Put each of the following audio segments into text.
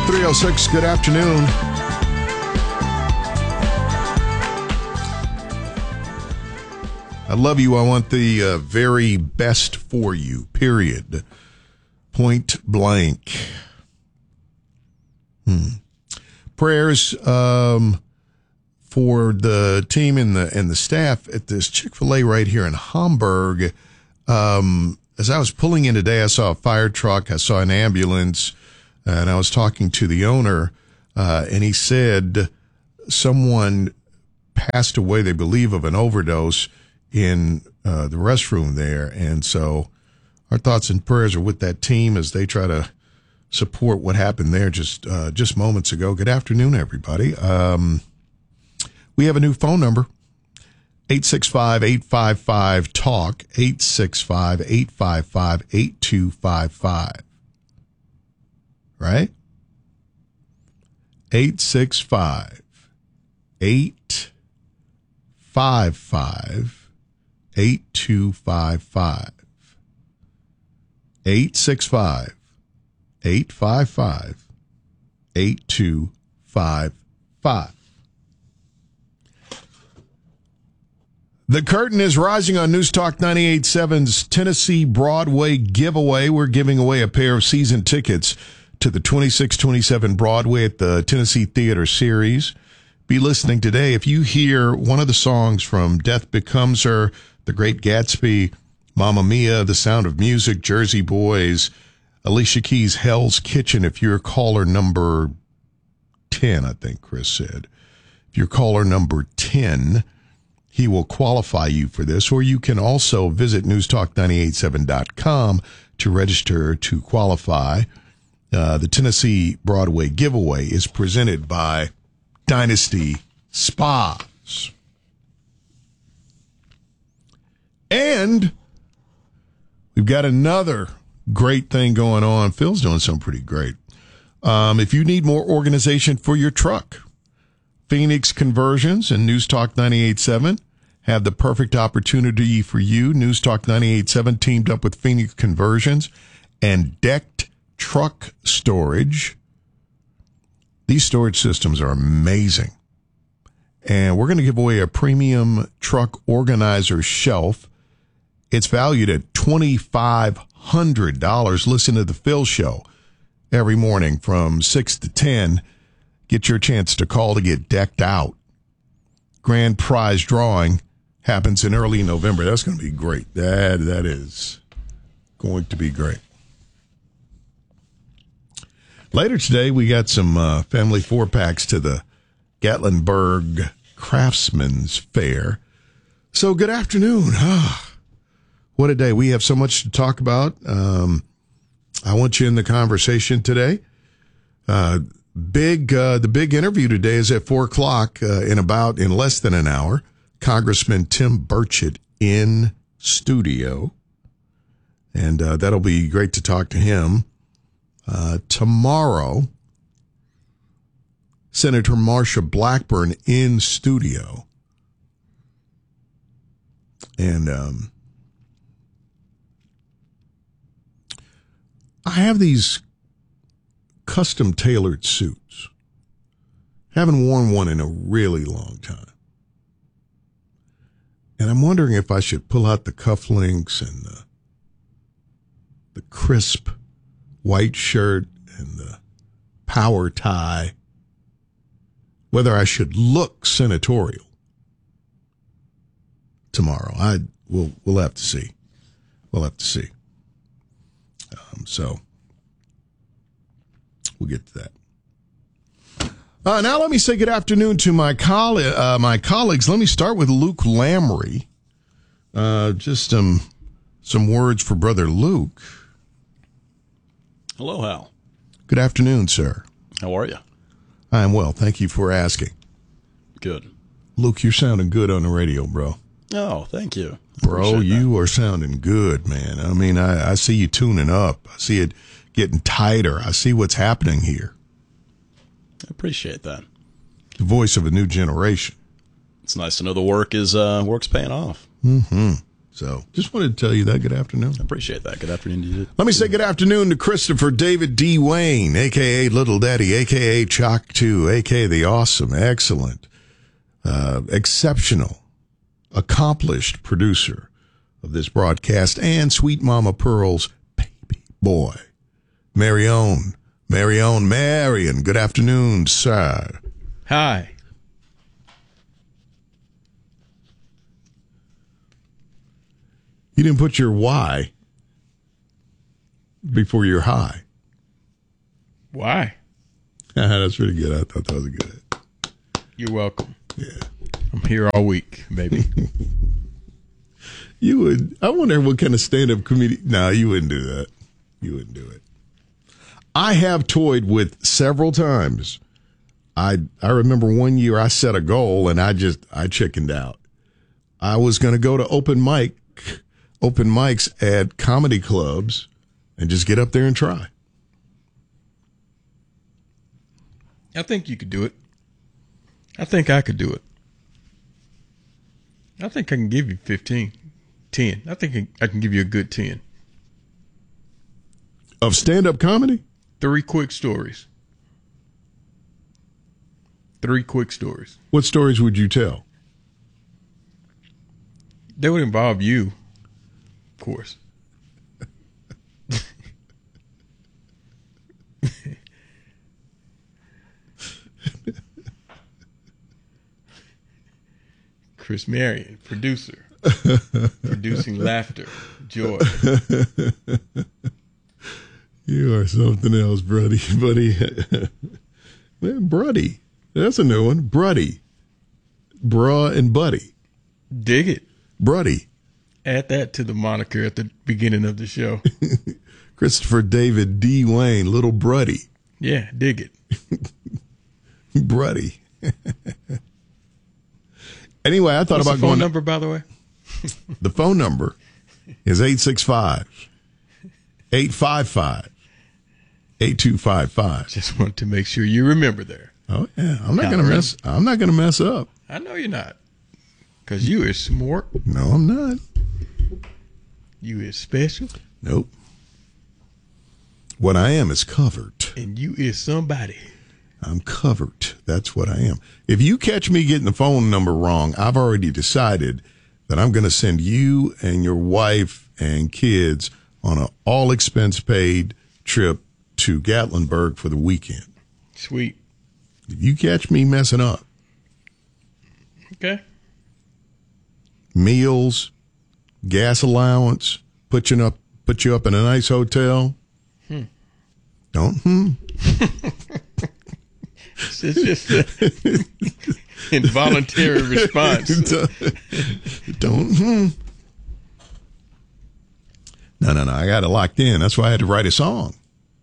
306, good afternoon. I love you. I want the very best for you, period. Point blank. Prayers for the team and the staff at this Chick-fil-A right here in Hamburg. As I was pulling in today, I saw a fire truck, I saw an ambulance, and I was talking to the owner, and he said someone passed away, they believe, of an overdose in the restroom there. And so our thoughts and prayers are with that team as they try to support what happened there just moments ago. Good afternoon, everybody. We have a new phone number, 865-855-TALK, 865-855-8255. Right? 865-855-8255. 865-855-8255. The curtain is rising on News Talk 98.7's Tennessee Broadway giveaway. We're giving away a pair of season tickets to the 26-27 Broadway at the Tennessee Theater Series. Be listening today. If you hear one of the songs from Death Becomes Her, The Great Gatsby, Mamma Mia, The Sound of Music, Jersey Boys, Alicia Keys' Hell's Kitchen, if you're caller number 10, I think Chris said. If you're caller number 10, he will qualify you for this, or you can also visit newstalk987.com to register to qualify. The Tennessee Broadway giveaway is presented by Dynasty Spas. And we've got another great thing going on. Phil's doing something pretty great. If you need more organization for your truck, Phoenix Conversions and News Talk 98.7 have the perfect opportunity for you. News Talk 98.7 teamed up with Phoenix Conversions and Decked Truck Storage. These storage systems are amazing. And we're going to give away a premium truck organizer shelf. It's valued at $2,500. Listen to the Phil Show every morning from 6 to 10. Get your chance to call to get decked out. Grand prize drawing happens in early November. That's going to be great. That is going to be great. Later today, we got some family four-packs to the Gatlinburg Craftsman's Fair. So good afternoon. What a day. We have so much to talk about. I want you in the conversation today. The big interview today is at 4 o'clock in less than an hour. Congressman Tim Burchett in studio. And that'll be great to talk to him. Tomorrow, Senator Marsha Blackburn in studio. And I have these custom tailored suits. Haven't worn one in a really long time. And I'm wondering if I should pull out the cufflinks and the crisp white shirt and the power tie, whether I should look senatorial tomorrow. We'll have to see. We'll have to see. So we'll get to that. Now let me say good afternoon to my colleagues. Let me start with Luke Lamry. Just some words for Brother Luke. Hello, Hal. Good afternoon, sir. How are you? I am well. Thank you for asking. Good. Luke, you're sounding good on the radio, bro. Oh, thank you. Bro, you are sounding good, man. I mean, I see you tuning up. I see it getting tighter. I see what's happening here. I appreciate that. The voice of a new generation. It's nice to know the work's paying off. Mm-hmm. So just wanted to tell you that. Good afternoon. I appreciate that. Good afternoon to you. Let me say good afternoon to Christopher David D. Wayne, a.k.a. Little Daddy, a.k.a. Chalk 2, a.k.a. the awesome, excellent, exceptional, accomplished producer of this broadcast, and Sweet Mama Pearl's baby boy, Marion. Good afternoon, sir. Hi. You didn't put your Y before your hi. Why? That's pretty good. I thought that was good. You're welcome. Yeah. I'm here all week, baby. You would. I wonder what kind of stand-up comedian. No, you wouldn't do that. You wouldn't do it. I have toyed with several times. I remember one year I set a goal and I chickened out. I was going to go to open mics at comedy clubs and just get up there and try. I think you could do it. I think I could do it. I think I can give you 10. I think I can give you a good 10. Of stand-up comedy? 3 quick stories. 3 quick stories. What stories would you tell? They would involve you, of course. Chris Marion, producer. Producing laughter, joy. You are something else, buddy. Man, Bruddy. That's a new one. Bruddy. Bruh and Buddy. Dig it. Bruddy. Add that to the moniker at the beginning of the show. Christopher David D. Wayne, Little Bruddy. Yeah, dig it. Bruddy. Anyway, I thought What's about the phone going. number, by the way? The phone number is 865-855-8255. Just want to make sure you remember there. Oh yeah, I'm not gonna mess up. I know you're not, because you is smart. No, I'm not. You is special. Nope. What I am is covered. And you is somebody. I'm covered. That's what I am. If you catch me getting the phone number wrong, I've already decided that I'm going to send you and your wife and kids on an all-expense-paid trip to Gatlinburg for the weekend. Sweet. If you catch me messing up, Okay. meals, gas allowance, put you up in a nice hotel. Don't. It's just an involuntary response. Don't. No. I got it locked in. That's why I had to write a song.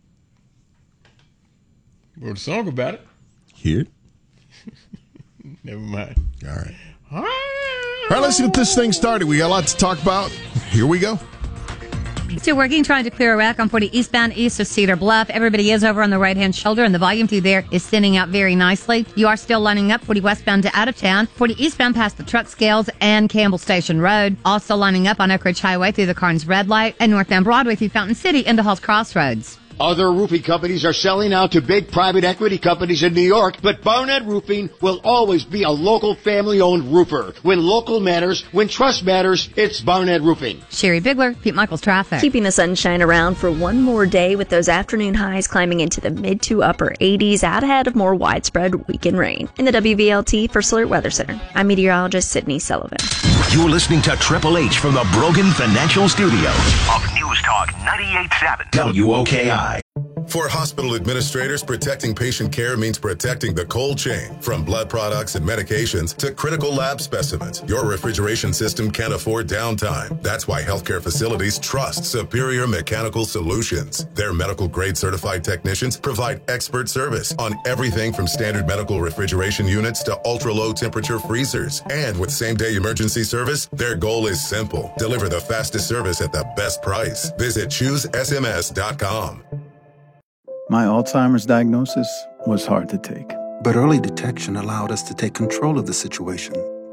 Wrote a song about it. Here. Never mind. All right. All right, let's get this thing started. We got a lot to talk about. Here we go. Still working, trying to clear a wreck on 40 eastbound east of Cedar Bluff. Everybody is over on the right-hand shoulder, and the volume through there is thinning out very nicely. You are still lining up 40 westbound to out of town, 40 eastbound past the truck scales and Campbell Station Road. Also lining up on Oak Ridge Highway through the Carnes Red Light, and northbound Broadway through Fountain City into Hall's Crossroads. Other roofing companies are selling out to big private equity companies in New York, but Barnett Roofing will always be a local family-owned roofer. When local matters, when trust matters, it's Barnett Roofing. Sherry Bigler, Pete Michaels Traffic. Keeping the sunshine around for one more day with those afternoon highs climbing into the mid to upper 80s out ahead of more widespread weekend rain. In the WVLT First Alert Weather Center, I'm meteorologist Sydney Sullivan. You're listening to Triple H from the Brogan Financial Studio of News Talk 98.7 WOKI. For hospital administrators, protecting patient care means protecting the cold chain. From blood products and medications to critical lab specimens, your refrigeration system can't afford downtime. That's why healthcare facilities trust Superior Mechanical Solutions. Their medical-grade certified technicians provide expert service on everything from standard medical refrigeration units to ultra-low temperature freezers. And with same-day emergency service, their goal is simple. Deliver the fastest service at the best price. Visit ChooseSMS.com. My Alzheimer's diagnosis was hard to take. But early detection allowed us to take control of the situation,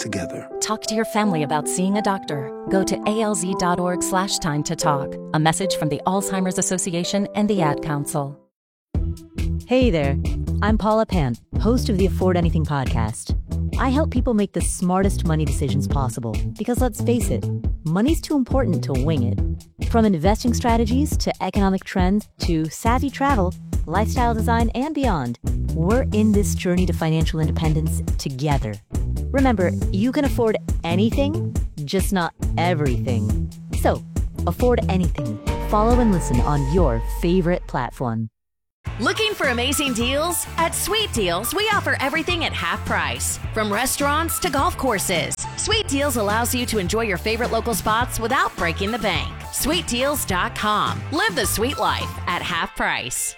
together. Talk to your family about seeing a doctor. Go to alz.org/time to talk. A message from the Alzheimer's Association and the Ad Council. Hey there, I'm Paula Pant, host of the Afford Anything podcast. I help people make the smartest money decisions possible because, let's face it, money's too important to wing it. From investing strategies to economic trends to savvy travel, lifestyle design, and beyond, we're in this journey to financial independence together. Remember, you can afford anything, just not everything. So, afford anything. Follow and listen on your favorite platform. Looking for amazing deals? At Sweet Deals, we offer everything at half price. From restaurants to golf courses, Sweet Deals allows you to enjoy your favorite local spots without breaking the bank. SweetDeals.com. Live the sweet life at half price.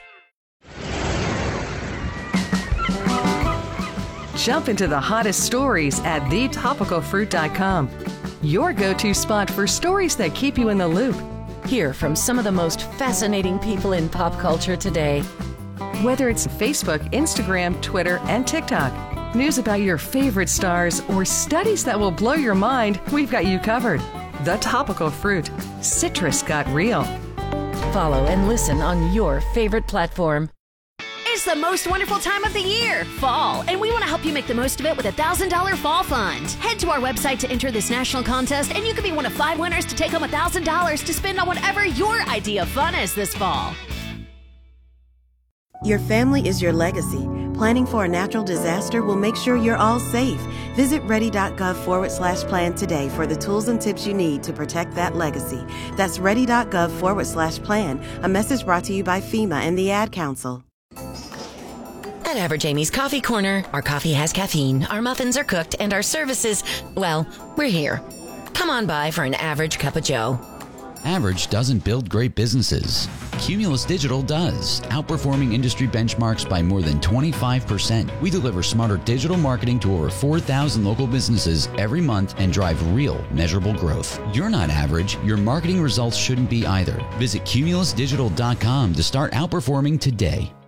Jump into the hottest stories at thetopicalfruit.com. Your go-to spot for stories that keep you in the loop. Hear from some of the most fascinating people in pop culture today. Whether it's Facebook, Instagram, Twitter, and TikTok, news about your favorite stars, or studies that will blow your mind, we've got you covered. The Topical Fruit. Citrus got real. Follow and listen on your favorite platform. It's the most wonderful time of the year, fall, and we want to help you make the most of it with a $1,000 fall fund. Head to our website to enter this national contest, and you could be one of 5 winners to take home $1,000 to spend on whatever your idea of fun is this fall. Your family is your legacy. Planning for a natural disaster will make sure you're all safe. Visit ready.gov/plan today for the tools and tips you need to protect that legacy. That's ready.gov/plan. A message brought to you by FEMA and the Ad Council. At Average Amy's Coffee Corner, our coffee has caffeine, our muffins are cooked, and our services, well, we're here. Come on by for an average cup of joe. Average doesn't build great businesses. Cumulus Digital does, outperforming industry benchmarks by more than 25%. We deliver smarter digital marketing to over 4,000 local businesses every month and drive real, measurable growth. You're not average. Your marketing results shouldn't be either. Visit cumulusdigital.com to start outperforming today.